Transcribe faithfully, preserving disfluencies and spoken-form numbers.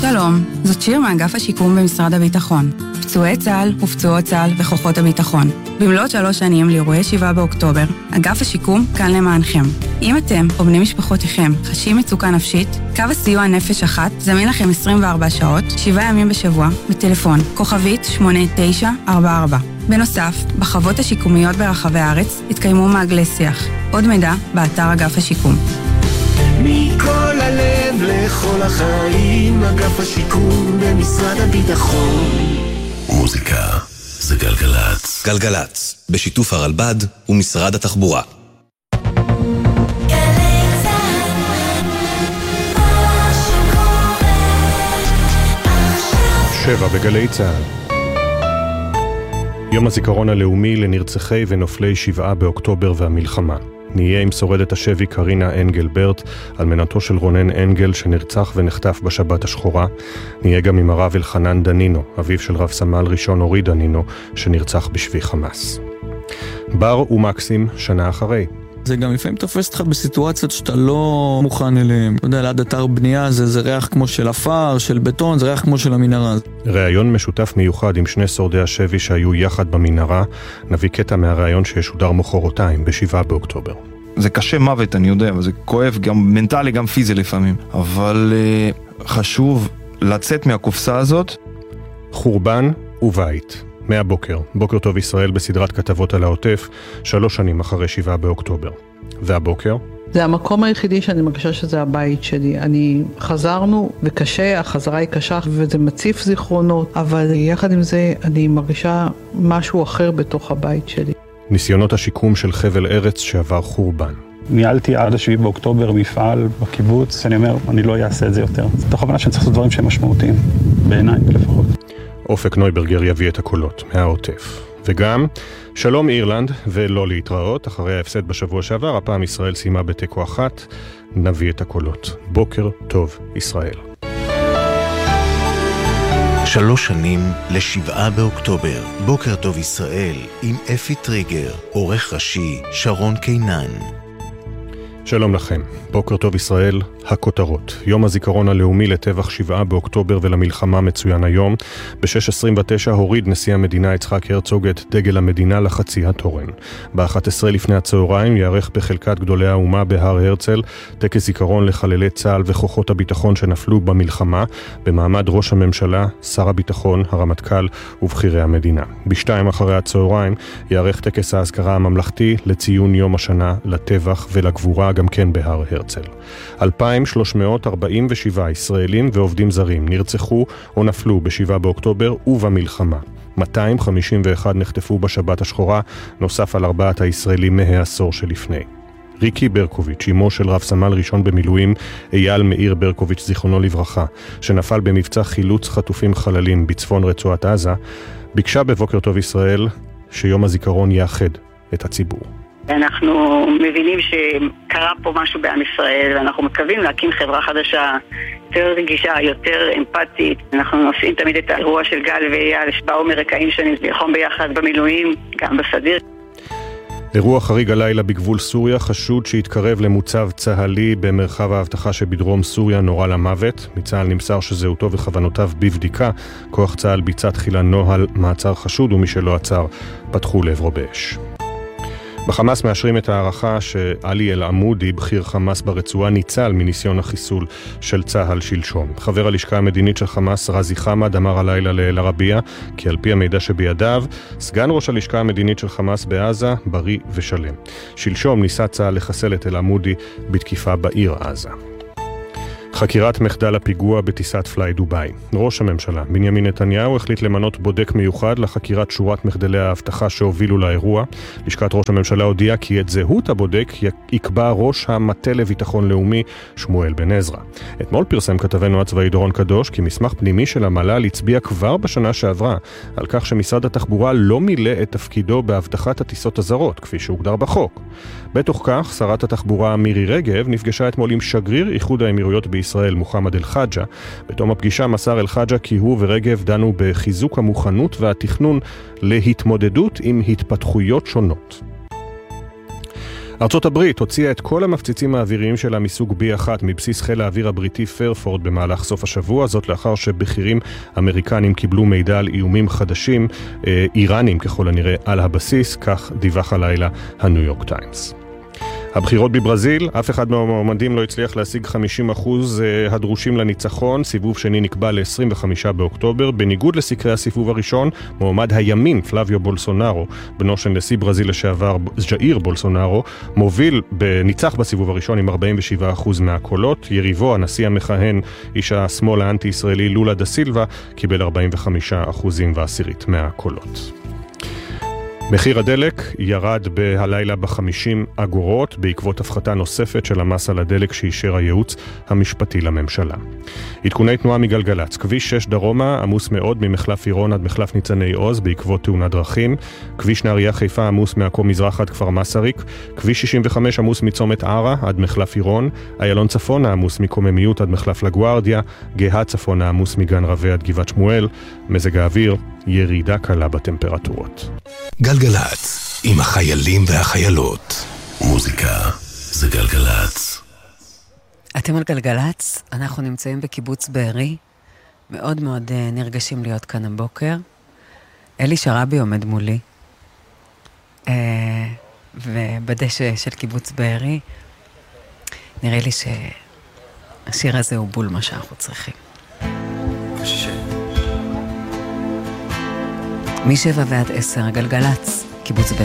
שלום, זאת שיר מאגף השיקום במשרד הביטחון. פצועי צה"ל ופצועות צה"ל וכוחות הביטחון. במלאת שלוש שנים לאירועי שבעה באוקטובר, אגף השיקום כאן למענכם. אם אתם או בני משפחותיכם חשים מצוקה נפשית, קו הסיוע נפש אחת זמין לכם עשרים וארבע שעות, שבעה ימים בשבוע, בטלפון כוכבית שמונה תשע ארבע ארבע. בנוסף, בחוות השיקומיות ברחבי הארץ התקיימו מעגלי שיח. עוד מידע באתר אגף השיקום. מכל הלב לכל החיים, אגף השיקום במשרד הביטחון. מוזיקה זה גלגלץ. גלגלץ, בשיתוף הרלב"ד ומשרד התחבורה. שבע בגלי צה"ל. יום הזיכרון הלאומי לנרצחי ונופלי שבעה באוקטובר והמלחמה. נהיה עם שורדת השבי קרינה אנגלברט, אלמנתו של רונן אנגל שנרצח ונחטף בשבת השחורה. נהיה גם עם הרב אלחנן דנינו, אביו של רב סמל ראשון אורי דנינו, שנרצח בשבי חמאס. בר ומקסים שנה אחרי. זה גם לפעמים תופס אותך בסיטואציות שאתה לא מוכן אליהם. אתה יודע, ליד אתר בנייה זה, זה ריח כמו של אפר, של בטון, זה ריח כמו של המנהרה. ראיון משותף מיוחד עם שני שורדי השבי שהיו יחד במנהרה. נביא קטע מהראיון שישודר מחרתיים בשבעה באוקטובר. זה קשה מוות, אני יודע, וזה כואב גם מנטלי, גם פיזי לפעמים. אבל uh, חשוב לצאת מהקופסה הזאת. חורבן ובית. מהבוקר, בוקר טוב ישראל בסדרת כתבות על העוטף, שלוש שנים אחרי שבעה באוקטובר. והבוקר? זה המקום היחידי שאני מרגישה שזה הבית שלי. אני חזרנו, וקשה, החזרה היא קשה, וזה מציף זיכרונות, אבל יחד עם זה אני מרגישה משהו אחר בתוך הבית שלי. ניסיונות השיקום של חבל ארץ שעבר חורבן. ניהלתי עד השביעי באוקטובר מפעל בקיבוץ, אני אומר, אני לא אעשה את זה יותר. זה תוך הבנה שאני צריך לעשות דברים שהם משמעותיים, בעיניי לפחות. אופק נויברגר יביא את הקולות מהעוטף. וגם, שלום אירלנד ולא להתראות, אחרי ההפסד בשבוע שעבר, הפעם ישראל סיימה בתיקו אחת, נביא את הקולות. בוקר טוב ישראל. שלוש שנים לשבעה באוקטובר, בוקר טוב ישראל, עם אפי טריגר, עורך ראשי שרון קינן. שלום לכם, בוקר טוב ישראל, הכותרות. יום הזיכרון הלאומי לטבח שבעה באוקטובר ולמלחמה מצוין היום. ב-שש עשרים ותשע הוריד נשיא המדינה יצחק הרצוג את דגל המדינה לחצי התורן. ב-אחת עשרה לפני הצהריים יערך בחלקת גדולי האומה בהר הרצל טקס זיכרון לחללי צה"ל וכוחות הביטחון שנפלו במלחמה, במעמד ראש הממשלה, שר הביטחון, הרמטכ"ל ובכירי המדינה. בשתיים אחרי הצהריים יערך טקס ההזכרה הממלכתי לציון יום השנה לטבח ולגבורה גם כן בהר הרצל. אלפיים ושלוש מאות ארבעים ושבעה ישראלים ועובדים זרים נרצחו או נפלו בשבעה באוקטובר ובמלחמה. מאתיים חמישים ואחת נחטפו בשבת השחורה, נוסף על ארבעת הישראלים מהעשור שלפני. ריקי ברקוביץ', אמו של רב סמל ראשון במילואים אייל מאיר ברקוביץ' זיכרונו לברכה, שנפל במבצע חילוץ חטופים חללים בצפון רצועת עזה, ביקשה בבוקר טוב ישראל שיום הזיכרון יאחד את הציבור. אנחנו מבינים שקרה פה משהו בעם ישראל, ואנחנו מקווים להקים חברה חדשה, יותר רגישה, יותר אמפתית. אנחנו נושאים תמיד את האירוע של גל ואייל, שבאו מרקעים שונים ללחום ביחד במילואים, גם בסדיר. אירוע חריג הלילה בגבול סוריה, חשוד שהתקרב למוצב צהלי במרחב ההבטחה שבדרום סוריה נורא למוות. מצה"ל נמסר שזהותו וכוונותיו בבדיקה. כוח צה"ל ביצע תחילה נוהל מעצר חשוד, ומי שלא עצר פתחו לעברו באש. בחמאס מאשרים את הערכה שעלי אל-עמודי, בכיר חמאס ברצועה, ניצל מניסיון החיסול של צה"ל שלשום. חבר הלשכה המדינית של חמאס, רזי חמד, אמר הלילה לאל-ערבייה כי על פי המידע שבידיו, סגן ראש הלשכה המדינית של חמאס בעזה בריא ושלם. שלשום ניסה צה"ל לחסל את אל-עמודי בתקיפה בעיר עזה. חקירת מחדל הפיגוע בטיסת פליי דוביי. ראש הממשלה בנימין נתניהו החליט למנות בודק מיוחד לחקירת שורת מחדלי האבטחה שהובילו לאירוע. לשכת ראש הממשלה הודיעה כי את זהות הבודק יקבע ראש המטה לביטחון לאומי שמואל בן עזרא. אתמול פרסם כתבנו הצבאי דורון קדוש כי מסמך פנימי של המל"ל הצביע כבר בשנה שעברה על כך שמשרד התחבורה לא מילא את תפקידו באבטחת הטיסות הזרות כפי שהוגדר בחוק. בתוך כך שרת התחבורה מירי רגב נפגשה אתמול עם שגריר איחוד האמירויות בישראל מוחמד אל-חג'ה. בתום הפגישה מסר אל-חג'ה כי הוא ורגב דנו בחיזוק המוכנות והתכנון להתמודדות עם התפתחויות שונות. ארצות הברית הוציאה את כל המפציצים האוויריים שלה מסוג בי אחת מבסיס חיל האוויר הבריטי פרפורד במהלך סוף השבוע, זאת לאחר שבכירים אמריקנים קיבלו מידע על איומים חדשים, איראנים ככל הנראה, על הבסיס, כך דיווח הלילה הניו יורק טיימס. הבחירות בברזיל, אף אחד מהמועמדים לא הצליח להשיג חמישים אחוז הדרושים לניצחון, סיבוב שני נקבע ל-עשרים וחמישה באוקטובר, בניגוד לסקרי הסיבוב הראשון, מועמד הימין פלביו בולסונארו, בנו של נשיא ברזיל לשעבר ז'איר בולסונארו, מוביל בניצח בסיבוב הראשון עם ארבעים ושבעה אחוז מהקולות, יריבו הנשיא המכהן, איש השמאל האנטי-ישראלי לולה דה סילבה, קיבל ארבעים וחמישה אחוזים ועשירית מהקולות. מחיר הדלק ירד בהלילה ב-חמישים אגורות בעקבות הפחתה נוספת של המס על הדלק שאישר הייעוץ המשפטי לממשלה. עדכוני תנועה מגלגלץ, כביש שש דרומה עמוס מאוד ממחלף עירון עד מחלף ניצני עוז בעקבות תאונת דרכים, כביש נהריה חיפה עמוס מעכו מזרח עד כפר מסריק, כביש שישים וחמש עמוס מצומת ערה עד מחלף עירון, איילון צפונה עמוס מקוממיות עד מחלף לגוארדיה, גאה צפונה עמוס מגן רווה עד גבעת שמואל, מזג האוויר ירידה קלה בטמפרטורות. גלגלץ, עם החיילים והחיילות. מוזיקה זה גלגלץ. אתם על גלגלץ, אנחנו נמצאים בקיבוץ בארי, מאוד מאוד נרגשים להיות כאן הבוקר. אלי שרבי עומד מולי, ובדשא של קיבוץ בארי, נראה לי שהשיר הזה הוא בול מה שאנחנו צריכים. משבע ועד עשר, גלגלץ, קיבוץ בארי.